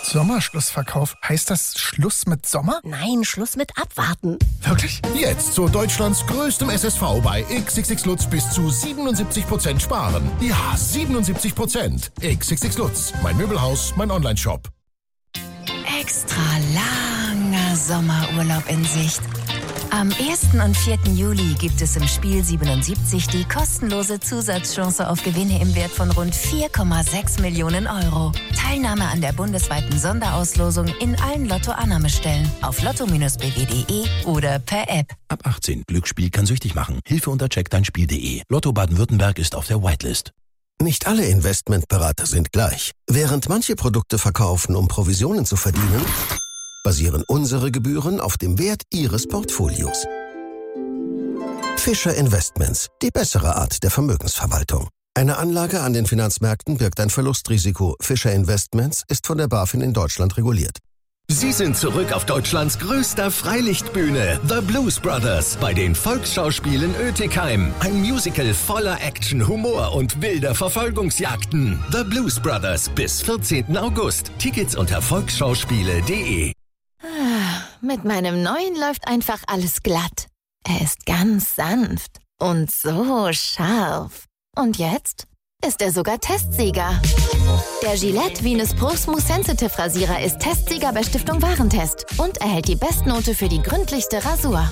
Sommerschlussverkauf. Heißt das Schluss mit Sommer? Nein, Schluss mit Abwarten. Wirklich? Jetzt zu Deutschlands größtem SSV bei XXX Lutz bis zu 77% sparen. Ja, 77%. XXX Lutz. Mein Möbelhaus, mein Onlineshop. Extra langer Sommerurlaub in Sicht. Am 1. und 4. Juli gibt es im Spiel 77 die kostenlose Zusatzchance auf Gewinne im Wert von rund 4,6 Millionen Euro. Teilnahme an der bundesweiten Sonderauslosung in allen Lotto-Annahmestellen auf lotto-bw.de oder per App. Ab 18. Glücksspiel kann süchtig machen. Hilfe unter checkdeinspiel.de. Lotto Baden-Württemberg ist auf der Whitelist. Nicht alle Investmentberater sind gleich. Während manche Produkte verkaufen, um Provisionen zu verdienen, basieren unsere Gebühren auf dem Wert Ihres Portfolios. Fischer Investments, die bessere Art der Vermögensverwaltung. Eine Anlage an den Finanzmärkten birgt ein Verlustrisiko. Fischer Investments ist von der BaFin in Deutschland reguliert. Sie sind zurück auf Deutschlands größter Freilichtbühne, The Blues Brothers, bei den Volksschauspielen Oetikheim. Ein Musical voller Action, Humor und wilder Verfolgungsjagden. The Blues Brothers bis 14. August. Tickets unter volksschauspiele.de. Mit meinem neuen läuft einfach alles glatt. Er ist ganz sanft und so scharf. Und jetzt ist er sogar Testsieger. Der Gillette Venus Pro Smooth Sensitive Rasierer ist Testsieger bei Stiftung Warentest und erhält die Bestnote für die gründlichste Rasur.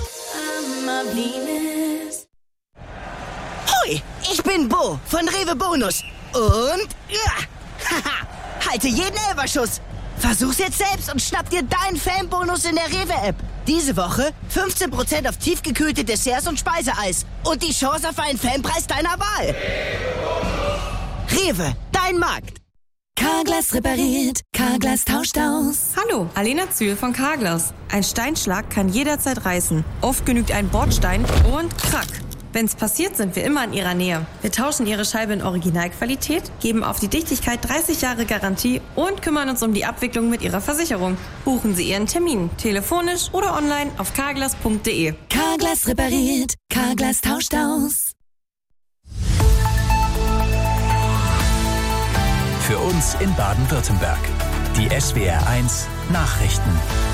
Hoi, ich bin Bo von Rewe Bonus. Und halte jeden Elferschuss. Versuch's jetzt selbst und schnapp dir deinen Fanbonus in der Rewe-App. Diese Woche 15% auf tiefgekühlte Desserts und Speiseeis. Und die Chance auf einen Fanpreis deiner Wahl. Rewe, dein Markt. Carglass repariert, Carglass tauscht aus. Hallo, Alena Zühl von Carglass. Ein Steinschlag kann jederzeit reißen. Oft genügt ein Bordstein und krack. Wenn's passiert, sind wir immer in Ihrer Nähe. Wir tauschen Ihre Scheibe in Originalqualität, geben auf die Dichtigkeit 30 Jahre Garantie und kümmern uns um die Abwicklung mit Ihrer Versicherung. Buchen Sie Ihren Termin, telefonisch oder online auf carglass.de. Carglass repariert, Carglass tauscht aus. Für uns in Baden-Württemberg. Die SWR1 Nachrichten.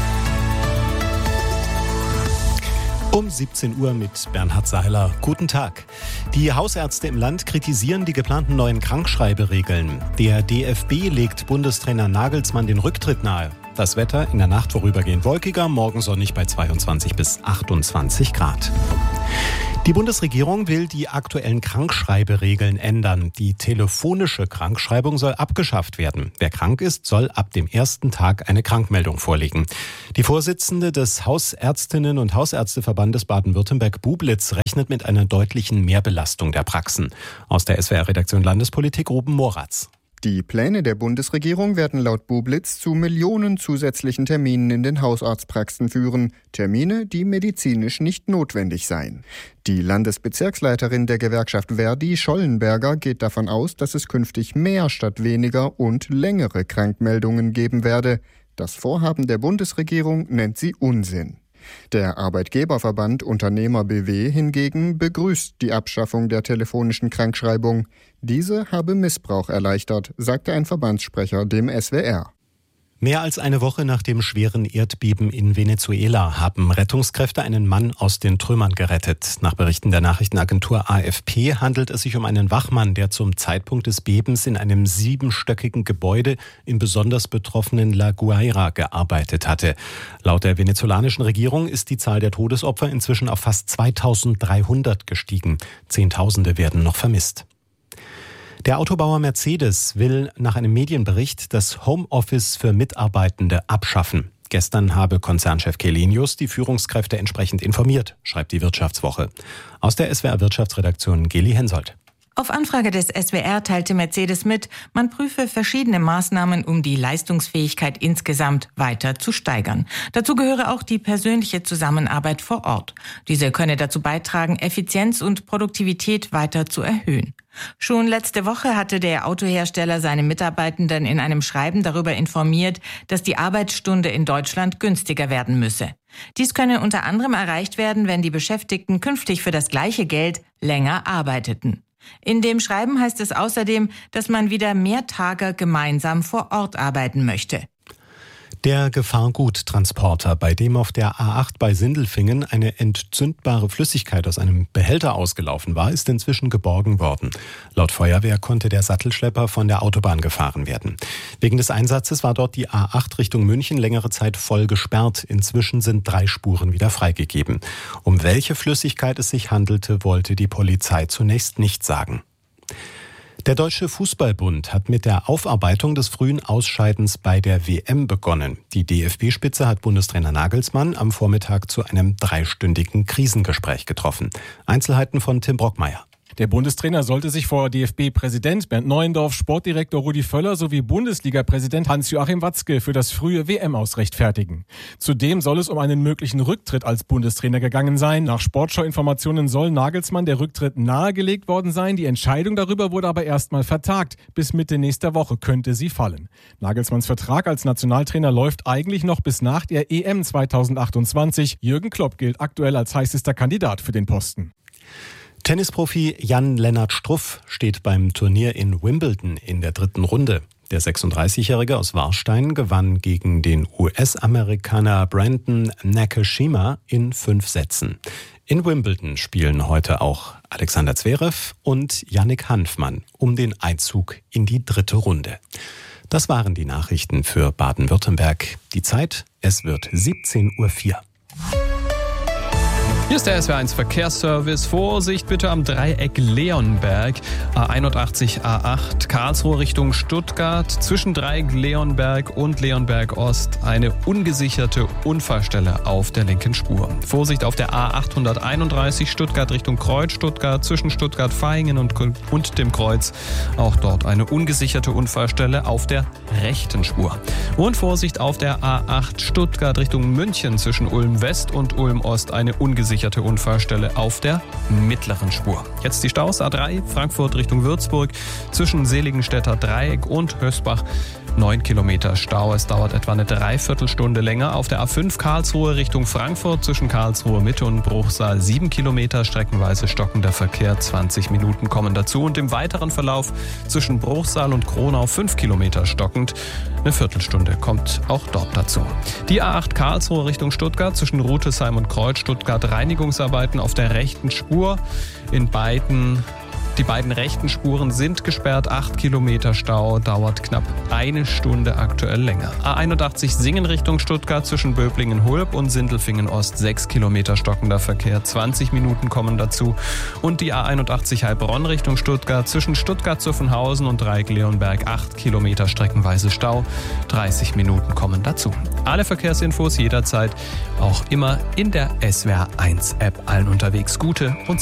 Um 17 Uhr mit Bernhard Seiler. Guten Tag. Die Hausärzte im Land kritisieren die geplanten neuen Krankschreiberegeln. Der DFB legt Bundestrainer Nagelsmann den Rücktritt nahe. Das Wetter in der Nacht vorübergehend wolkiger, morgen sonnig bei 22 bis 28 Grad. Die Bundesregierung will die aktuellen Krankschreiberegeln ändern. Die telefonische Krankschreibung soll abgeschafft werden. Wer krank ist, soll ab dem ersten Tag eine Krankmeldung vorlegen. Die Vorsitzende des Hausärztinnen- und Hausärzteverbandes Baden-Württemberg Bublitz rechnet mit einer deutlichen Mehrbelastung der Praxen. Aus der SWR-Redaktion Landespolitik Ruben Moratz. Die Pläne der Bundesregierung werden laut Bublitz zu Millionen zusätzlichen Terminen in den Hausarztpraxen führen. Termine, die medizinisch nicht notwendig seien. Die Landesbezirksleiterin der Gewerkschaft Verdi, Schollenberger, geht davon aus, dass es künftig mehr statt weniger und längere Krankmeldungen geben werde. Das Vorhaben der Bundesregierung nennt sie Unsinn. Der Arbeitgeberverband Unternehmer BW hingegen begrüßt die Abschaffung der telefonischen Krankschreibung. Diese habe Missbrauch erleichtert, sagte ein Verbandssprecher dem SWR. Mehr als eine Woche nach dem schweren Erdbeben in Venezuela haben Rettungskräfte einen Mann aus den Trümmern gerettet. Nach Berichten der Nachrichtenagentur AFP handelt es sich um einen Wachmann, der zum Zeitpunkt des Bebens in einem 7-stöckigen Gebäude im besonders betroffenen La Guaira gearbeitet hatte. Laut der venezolanischen Regierung ist die Zahl der Todesopfer inzwischen auf fast 2300 gestiegen. Zehntausende werden noch vermisst. Der Autobauer Mercedes will nach einem Medienbericht das Homeoffice für Mitarbeitende abschaffen. Gestern habe Konzernchef Källenius die Führungskräfte entsprechend informiert, schreibt die Wirtschaftswoche. Aus der SWR-Wirtschaftsredaktion Geli Hensoldt. Auf Anfrage des SWR teilte Mercedes mit, man prüfe verschiedene Maßnahmen, um die Leistungsfähigkeit insgesamt weiter zu steigern. Dazu gehöre auch die persönliche Zusammenarbeit vor Ort. Diese könne dazu beitragen, Effizienz und Produktivität weiter zu erhöhen. Schon letzte Woche hatte der Autohersteller seine Mitarbeitenden in einem Schreiben darüber informiert, dass die Arbeitsstunde in Deutschland günstiger werden müsse. Dies könne unter anderem erreicht werden, wenn die Beschäftigten künftig für das gleiche Geld länger arbeiteten. In dem Schreiben heißt es außerdem, dass man wieder mehr Tage gemeinsam vor Ort arbeiten möchte. Der Gefahrguttransporter, bei dem auf der A8 bei Sindelfingen eine entzündbare Flüssigkeit aus einem Behälter ausgelaufen war, ist inzwischen geborgen worden. Laut Feuerwehr konnte der Sattelschlepper von der Autobahn gefahren werden. Wegen des Einsatzes war dort die A8 Richtung München längere Zeit voll gesperrt. Inzwischen sind 3 Spuren wieder freigegeben. Um welche Flüssigkeit es sich handelte, wollte die Polizei zunächst nicht sagen. Der Deutsche Fußballbund hat mit der Aufarbeitung des frühen Ausscheidens bei der WM begonnen. Die DFB-Spitze hat Bundestrainer Nagelsmann am Vormittag zu einem 3-stündigen Krisengespräch getroffen. Einzelheiten von Tim Brockmeier. Der Bundestrainer sollte sich vor DFB-Präsident Bernd Neuendorf, Sportdirektor Rudi Völler sowie Bundesliga-Präsident Hans-Joachim Watzke für das frühe WM-Aus rechtfertigen. Zudem soll es um einen möglichen Rücktritt als Bundestrainer gegangen sein. Nach Sportschau-Informationen soll Nagelsmann der Rücktritt nahegelegt worden sein. Die Entscheidung darüber wurde aber erstmal vertagt. Bis Mitte nächster Woche könnte sie fallen. Nagelsmanns Vertrag als Nationaltrainer läuft eigentlich noch bis nach der EM 2028. Jürgen Klopp gilt aktuell als heißester Kandidat für den Posten. Tennisprofi Jan-Lennart Struff steht beim Turnier in Wimbledon in der 3. Runde. Der 36-Jährige aus Warstein gewann gegen den US-Amerikaner Brandon Nakashima in 5 Sätzen. In Wimbledon spielen heute auch Alexander Zverev und Yannick Hanfmann um den Einzug in die 3. Runde. Das waren die Nachrichten für Baden-Württemberg. Die Zeit, es wird 17:04 Uhr. Hier ist der SWR1 Verkehrsservice. Vorsicht bitte am Dreieck Leonberg. A81, A8, Karlsruhe Richtung Stuttgart. Zwischen Dreieck Leonberg und Leonberg Ost eine ungesicherte Unfallstelle auf der linken Spur. Vorsicht auf der A831, Stuttgart Richtung Kreuz, Stuttgart zwischen Stuttgart-Vaihingen und dem Kreuz. Auch dort eine ungesicherte Unfallstelle auf der rechten Spur. Und Vorsicht auf der A8 Stuttgart Richtung München zwischen Ulm West und Ulm Ost eine ungesicherte Unfallstelle auf der mittleren Spur. Jetzt die Staus A3 Frankfurt Richtung Würzburg zwischen Seligenstädter Dreieck und Hösbach. 9 Kilometer Stau. Es dauert etwa eine Dreiviertelstunde länger. Auf der A5 Karlsruhe Richtung Frankfurt zwischen Karlsruhe Mitte und Bruchsal 7 Kilometer. Streckenweise stockender Verkehr. 20 Minuten kommen dazu. Und im weiteren Verlauf zwischen Bruchsal und Kronau 5 Kilometer stockend. Eine Viertelstunde kommt auch dort dazu. Die A8 Karlsruhe Richtung Stuttgart zwischen Rütesheim und Kreuz. Stuttgart Reinigungsarbeiten auf der rechten Spur. Die beiden rechten Spuren sind gesperrt. 8 Kilometer Stau, dauert knapp eine Stunde aktuell länger. A81 Singen Richtung Stuttgart zwischen Böblingen-Hulb und Sindelfingen Ost. 6 Kilometer stockender Verkehr, 20 Minuten kommen dazu. Und die A81 Heilbronn Richtung Stuttgart zwischen Stuttgart-Zuffenhausen und Dreieck-Leonberg. 8 Kilometer streckenweise Stau, 30 Minuten kommen dazu. Alle Verkehrsinfos jederzeit, auch immer in der SWR1 App. Allen unterwegs gute und